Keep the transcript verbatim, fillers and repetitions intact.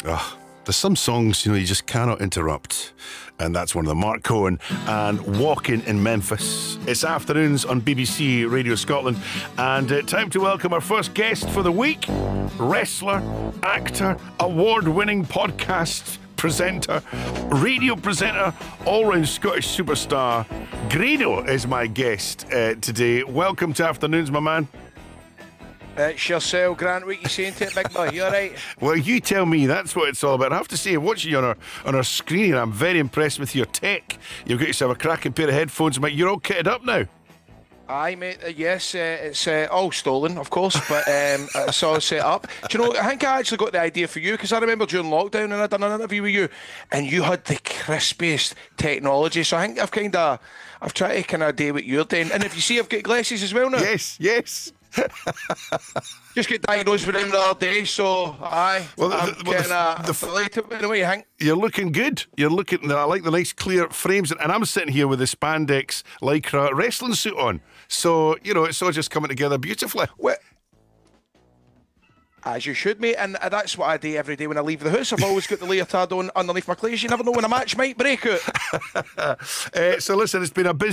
Oh, there's some songs, you know, you just cannot interrupt. And that's one of them. Mark Cohen and Walking in Memphis. It's afternoons on B B C Radio Scotland. And uh, time to welcome our first guest for the week. Wrestler, actor, award-winning podcast presenter, radio presenter, all-round Scottish superstar. Grado is my guest uh, today. Welcome to Afternoons, my man. It's yourself, Grant. What you saying to it, big boy? You alright? Well, you tell me. That's what it's all about. I have to say, watching you on our, on our screen, I'm very impressed with your tech. You've got yourself a cracking pair of headphones, mate. You're all kitted up now. Aye, mate. Uh, yes, uh, it's uh, all stolen, of course, but um, it's all set up. Do you know, I think I actually got the idea for you, because I remember during lockdown and I'd done an interview with you, and you had the crispiest technology. So I think I've kind of, I've tried to kind of do what you're doing. And if you see, I've got glasses as well now. Yes, yes. Just get diagnosed with them the other day, so aye. Well, I'm the, well, kind of the, the, delighted with the way you think. You're looking good. You're looking. I like the nice clear frames, and I'm sitting here with the spandex lycra wrestling suit on. So you know, it's all just coming together beautifully. Well, as you should, mate, and that's what I do every day when I leave the house. I've always got the leotard on underneath my clothes. You never know when a match might break out. uh, so listen, it's been a busy